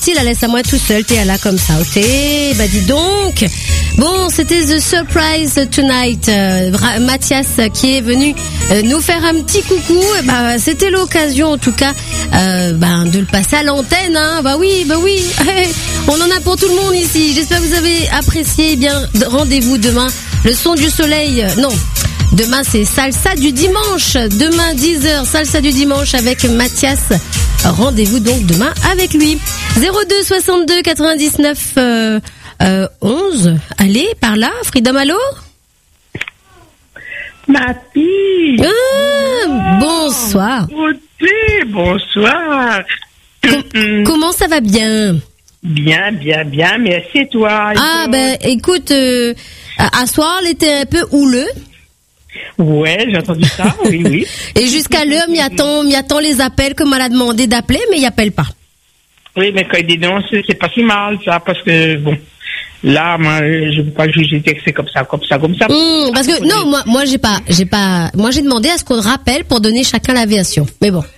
Si la laisse à moi tout seul, t'es là comme ça, ok? Bah dis donc. Bon, c'était The Surprise Tonight. Mathias qui est venu nous faire un petit coucou. Bah c'était l'occasion en tout cas de le passer à l'antenne. Hein. Bah oui. On en a pour tout le monde ici. J'espère que vous avez apprécié. Eh bien, rendez-vous demain. Le son du soleil. Non. Demain, c'est Salsa du dimanche. Demain, 10h, Salsa du dimanche avec Mathias. Rendez-vous donc demain avec lui. 02 62 99 11. Allez, par là. Freedom, allô? Ma fille. Bonsoir. Bonsoir. Comment ça va bien? Bien. Merci et toi. Écoute, à soir, il était un peu houleux. Ouais, j'ai entendu ça, oui. Et jusqu'à l'heure, m'y attend les appels comme elle a demandé d'appeler, mais il appelle pas. Oui, mais quand il dénonce, c'est pas si mal, ça, parce que, bon, là, moi, je peux pas juger que c'est comme ça. Parce que, non, moi, j'ai demandé à ce qu'on rappelle pour donner chacun l'aviation. Mais bon.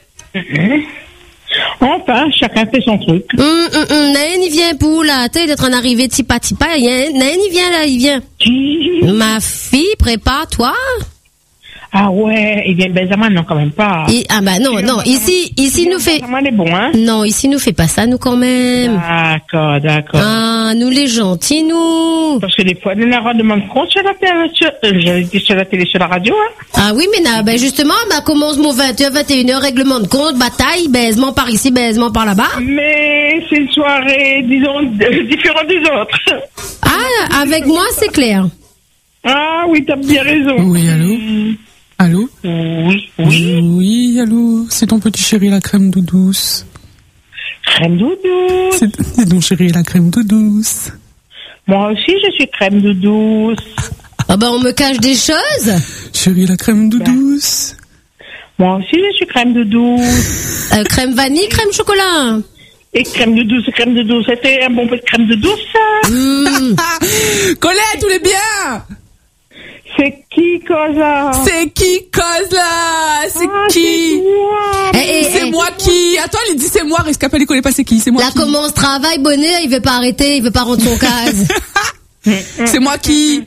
Enfin, chacun fait son truc. Naën, il vient pour là. Il est en train d'arriver, tipa. Naën, il vient là, il vient. Ma fille, prépare-toi. Ah ouais, il vient Benjamin, non, quand même pas. Non, ici nous fait. Benjamin est bon, hein? Non, ici nous fait pas ça, nous quand même. D'accord. Ah, nous les gentils, nous. Parce que des fois, on a demande compte sur la télé, sur la radio, hein? Ah oui, mais justement, commence mon 20h, 21h, règlement de compte, bataille, baisement par ici, baisement par là-bas. Mais c'est une soirée, disons, différente des autres. Ah, avec moi, c'est clair. Ah oui, t'as bien raison. Oui, allô? Allô? Oui. Oui, allô? C'est ton petit chéri, la crème doudouce. Crème doudouce. C'est ton chéri, la crème doudouce. Moi aussi, je suis crème doudouce. Ah on me cache des choses? Chéri, la crème douce. Moi aussi, je suis crème douce. Crème vanille, crème chocolat. Et crème douce. C'était un bon peu de crème douce, ça. Colette, tous les biens. C'est qui, Cosa? C'est qui, Cosa? C'est qui? C'est moi qui. Attends, il dit c'est moi. Rescapé, il connaît pas c'est qui. C'est moi là, qui. Là, commence travail, bonnet, il veut pas arrêter, il veut pas rendre son case. C'est moi qui.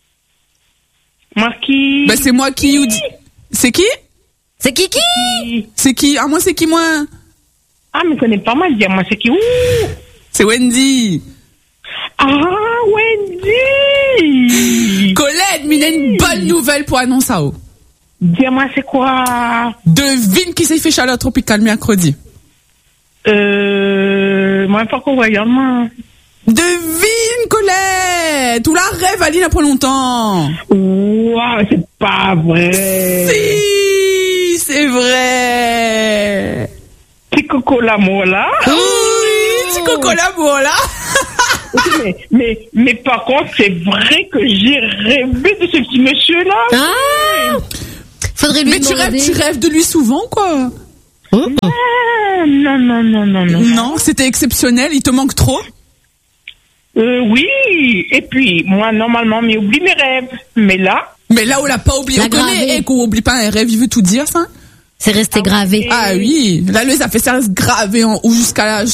Marquis. Ben, c'est moi qui. C'est qui? C'est qui? C'est qui? Ah, moi, c'est qui, moi? Ah, mais je connais pas mal, dis-moi, c'est qui? C'est Wendy. Ah, Wendy! Colette, mais il a une bonne nouvelle pour annoncer ça. Dis-moi, c'est quoi? Devine qui s'est fait chaleur tropicale mercredi. Moi, pas qu'on voyait, moi. Devine, Colette! Ou la rêve, Aline, après longtemps. Waouh, c'est pas vrai. Si, c'est vrai. Petit coco l'amour, là. Oui, petit coco l'amour, là. mais par contre, c'est vrai que j'ai rêvé de ce petit monsieur-là. Ah! Faudrait lui demander. Mais tu rêves de lui souvent, quoi. Non. Non, c'était exceptionnel, il te manque trop. Oui, et puis, moi, normalement, mais oublie mes rêves. Mais là, on l'a pas oublié. On connaît, et qu'on oublie pas un rêve, il veut tout dire, ça. C'est resté gravé. Ah oui. Là, ça fait ça reste gravé en haut jusqu'à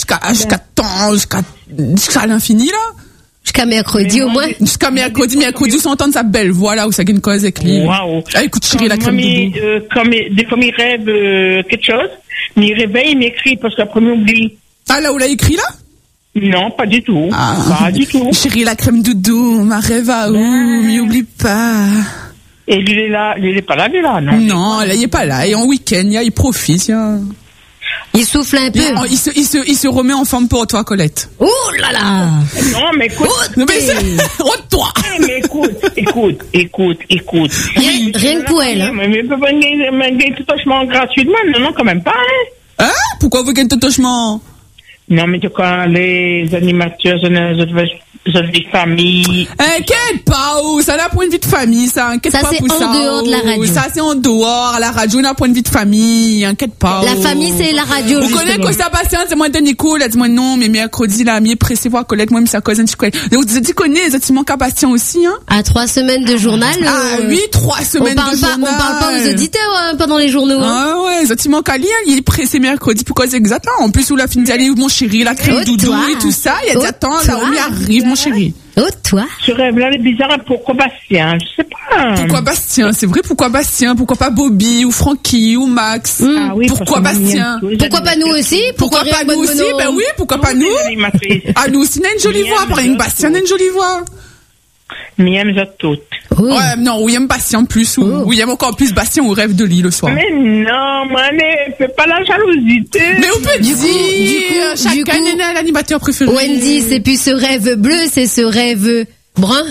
l'infini, là. Jusqu'à mercredi, au moins. Jusqu'à mercredi, on s'entend sa belle voix, là, où ça gagne cause avec lui. Waouh. Ah, écoute, chérie, la crème doudou. Des fois, il rêve quelque chose, mais il réveille, il m'écrit, parce qu'après, il oublie. Ah, là où l'a écrit, là? Non, pas du tout. Pas du tout. Chérie, la crème doudou, ma rêve à où, m'y oublie pas. Et lui, il est là, il est pas là, non? Non, là, il est pas là. Et en week-end, il profite, Il souffle un peu. Il se remet en forme pour toi, Colette. Ouh là là! Non, mais écoute. Toi! Mais écoute. Rien que pour elle, hein. Mais peut pas gagner tout touchement gratuitement. Non, quand même pas, hein. Hein? Pourquoi vous gagnez tout touchement? Non, mais tu connais les animateurs, les vie de famille. Inquiète pas, ça n'a point de vie de famille, ça. Inquiète ça, pas pour ça. Ça, c'est en dehors de la radio. Ça, c'est en dehors. La radio n'a point de vie de famille. Inquiète pas. La famille, c'est la radio. Vous connaissez Costa Bastien, c'est moi, Nico, là, dis-moi non, mais mercredi, là, mieux pressé voir Colette, moi, mais ça cause un petit coup. Vous connaissez, ça, tu manques à Bastien aussi, hein? À 3 semaines de journal. Ah oui, 3 semaines de journal. On parle pas aux auditeurs, pendant les journaux. Ah ouais, ça, tu manques à lire, il est pressé mercredi, pourquoi c'est exact, là? En plus, où la fin d'aller, mon chéri, la crème Oh, doudou toi. et tout ça. Il a dit, Oh, attends, toi. Naomi arrive, mon chéri. Oh, toi. Ce rêve-là, il est bizarre. Pourquoi Bastien? Je sais pas. Pourquoi Bastien? C'est vrai, pourquoi Bastien? Pourquoi pas Bobby ou Francky ou Max? Ah oui, Pourquoi parce que Bastien? Miam, Pourquoi pas nous aussi? Pourquoi rien pas nous bonne aussi? mono Ben oui, pourquoi pas nous? Ah, nous aussi, on a une jolie Miam, voix. Par exemple, Bastien a une jolie voix. Miam, j'ai toutes. Oh. Ouais, non, William Bastien plus, ou Oh. William encore plus Bastien au rêve de lit le soir. Mais non, Mané, fais pas la jalousie. Mais on peut Du dire, coup, chacun est l'animateur préféré. Wendy, c'est plus ce rêve bleu, c'est ce rêve brun.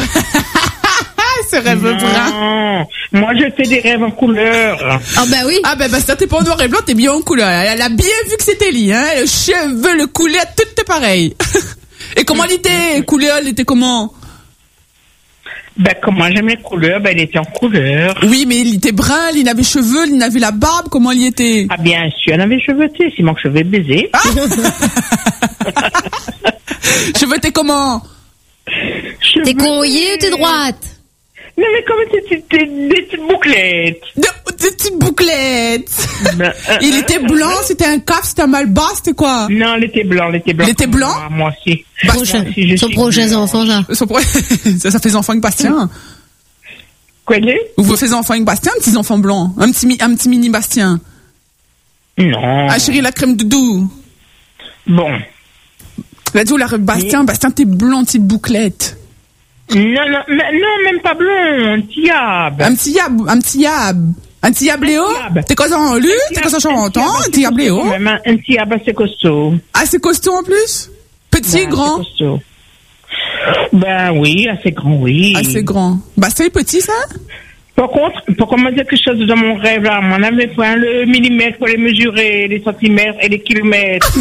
Ce rêve brun. Non, moi je fais des rêves en couleur. Ah bah oui. Ah ben Bastien, t'es pas en noir et blanc, t'es bien en couleur. Elle a bien vu que c'était lui, hein. Le cheveux, le couleur, tout est pareil. Et comment il était? Couleur, il était comment? Ben comment j'aime les couleurs, ben il était en couleur. Oui, mais il était brun, il avait cheveux, il avait la barbe, comment il était? Ah bien sûr, elle avait cheveuté, sinon que je vais baiser. Cheveux, t'es comment? T'es convoyée ou t'es droite? Non mais comment des petites bouclettes. Des petites bouclettes. Ben, Il était blanc, c'était un cap, c'était un malbas, c'était quoi? Non, il était blanc, il était blanc. Il était blanc? Moi aussi. Prochain. si, je Son suis prochain blanc. enfant, ça. Ça fait enfant avec Bastien. Quoi il est? Vous faites enfant avec Bastien, petits enfants blancs. Un petit mini Bastien. Non. Ah, chérie, la crème doudou. Bon. La dit, la Bastien, Bastien, t'es blanc, petite bouclette. Non, même pas blond, un diable. Un petit yab. Un petit yab Léo. yab. T'es quoi ça en lu? T'es quoi ça chantant? Un petit yab Léo. Même un diable assez costaud. Assez costaud en plus? Petit, Ben, grand? assez costaud. Ben oui, assez grand, oui. Assez grand. Bastien est petit, ça? Par contre, pour commencer quelque chose dans mon rêve, là, on avait fait le millimètre pour les mesurer, les centimètres et les kilomètres.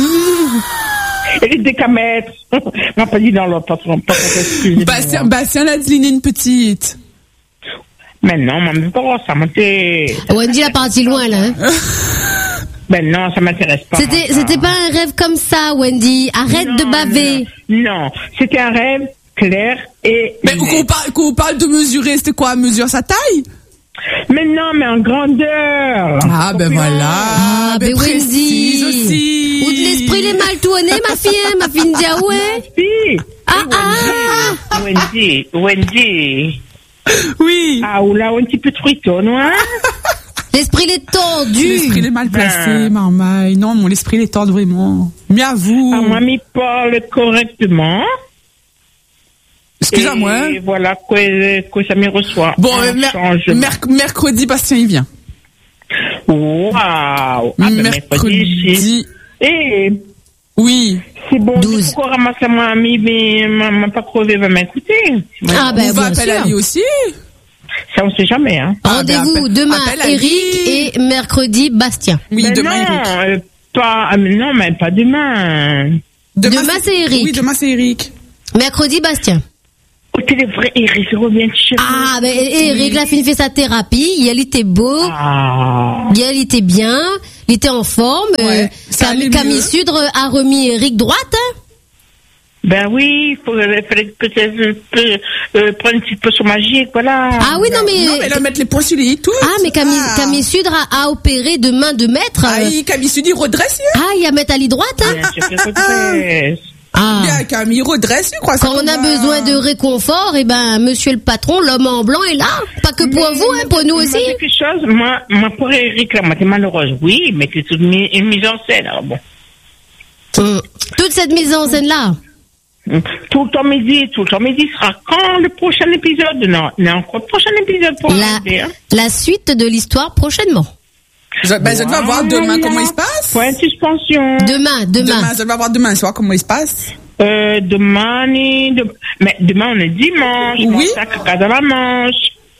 Et les décamètres. Non, pas dit dans l'autre, patron. Bastien a dit une petite. Mais non, mais pas ça m'intéresse. Wendy l'a parti loin, là. Hein. Ben non, ça m'intéresse pas. C'était pas un rêve comme ça, Wendy. Arrête de baver. Non, c'était un rêve clair et... Mais quand on parle de mesurer, c'était quoi? Mesure sa taille? Mais non, mais en grandeur. Ah, ben voilà. Ah, ben précise Wendy. aussi. Ou de l'esprit les mal tournés, ma fille, hein, ma fille Ndiaoué. Si. Ah, Wendy. Oui. Ah, ou là, un petit peu truitonne, hein? L'esprit les tordu. L'esprit il est mal placé, Ben. marmaille. Non, mon esprit il est tord vraiment. Mais à vous. Ah, moi, m'y parle correctement. Excusez-moi. Et voilà que ça me reçoit. Bon, Un changement. mercredi, Bastien, il vient. Waouh. Ah, ben, Mercredi. Eh, Oui. c'est bon. 12. Pourquoi ramasser mon ami, mais m'a pas crevé, va m'écouter. Ah, ben, on va bien appeler Ali sûr. aussi. Ça, on sait jamais, hein. Ah, ben, Rendez-vous appelle- demain, appelle Ali. Eric, et mercredi, Bastien. Oui, Mais demain, non, Eric. non, mais pas demain. Demain, c'est Eric. Oui, demain, c'est Eric. Mercredi, Bastien. Oh, t'es le vrai Eric, revient de chez Ah, ben, Eric, la fille fait sa thérapie. Il était beau. Ah. Il était bien. Il était en forme. Ouais, ça allait Camille mieux. Sudre a remis Eric droite, hein. Ben oui, il fallait peut-être prendre une petite potion magique, voilà. Ah oui, non, mais. Non, mais là, mettre les points sur les i, tout. Ah, mais Camille Sudre a opéré de main de maître. Aïe, Camille se dit redresse, hein. Ah, il y a mettre Ali droite, hein. Bien sûr que redresse. Ah. Bien, Camille, redresse, tu crois ça Quand on a va. besoin de réconfort, eh ben, monsieur le patron, l'homme en blanc est là. Pas que pour vous, hein, pour nous aussi. Moi, quelque chose, moi, pour Eric, là, moi, t'es malheureuse. Oui, mais c'est toute une mise en scène, alors bon. Toute cette mise en scène-là. Tout le temps midi sera quand le prochain épisode? Non, encore le prochain épisode pour arriver, hein. La suite de l'histoire prochainement. Je vais voir demain comment il se passe. Point de suspension. Demain. Je vais voir demain soir comment il se passe. Demain, mais demain on est dimanche. Oui. Mon sac à dans la manche.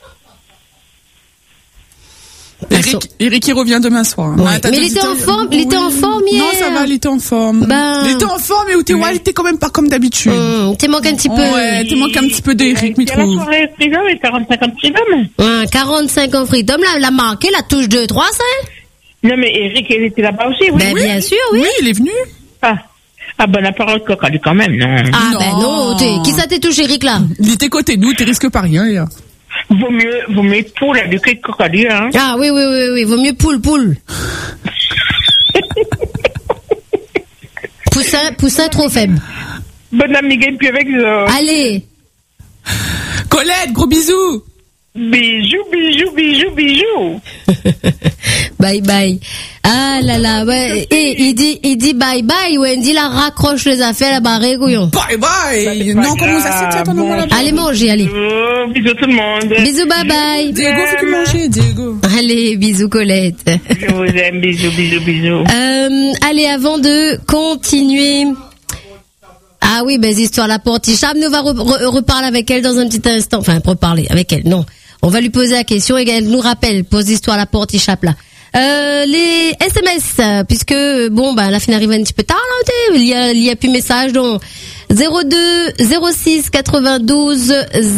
Eric, il revient demain soir. Ouais. Mais il était en forme, hier. Non, ça va, il était en forme. Ben. Il était en forme, mais il était quand même pas comme d'habitude. T'es manqué un petit peu. Ouais, tu manques un petit peu d'Eric, mais Il y a la trouve. soirée Freedom et 45 ans de Freedom. 45 ans Freedom, la marqué, la touche de 3, ça? Non, mais Eric, il était là-bas aussi, oui. Ben, bien sûr, oui. Oui, il est venu. Ah, bonne parole de coca, lui, quand même, non. Ah, Non. ben non, qui ça t'est touché, Eric, là? Il était côté nous, tu risques pas rien, là. Vaut mieux poule à du que de coca, lui, hein. Ah, oui, vaut mieux poule. Poussin trop faible. Bonne amie, et puis avec Allez. Colette, gros bisous. Bisous. Bye bye. Ah là là, ouais. Et il dit bye bye, Wendy la raccroche les affaires, la barre, couillon. Bye bye. Non, comment ça c'est ton nom là? Allez manger, allez. Bisous tout le monde. Bisous, bye bye. Diego, faut que manger, Diego. Allez, bisous Colette. Je vous aime, bisous. Allez, avant de continuer. Ah oui, ben histoire la portichable, nous va reparler avec elle dans un petit instant. Enfin, reparler avec elle, non. On va lui poser la question et elle nous rappelle, pose l'histoire la portichable là. Les SMS, puisque bon bah la fin arrive un petit peu tard là, il y a plus message donc 02 06 92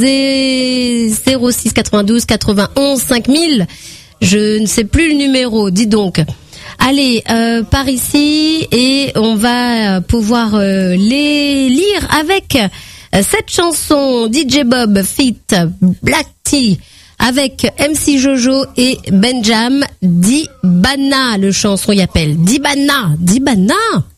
06 92 91 5000. Je ne sais plus le numéro, dis donc. Allez, par ici et on va pouvoir les lire avec cette chanson DJ Bob feat Black Tea avec MC Jojo et Benjam. Dibana, le chanson y appelle Dibana.